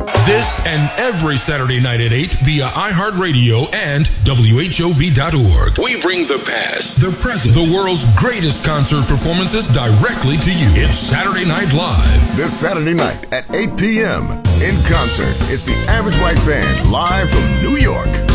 This and every Saturday night at 8 via iHeartRadio and WHOV.org. We bring the past, the present, the world's greatest concert performances directly to you. It's Saturday Night Live. This Saturday night at 8 p.m. in concert, it's the Average White Band live from New York.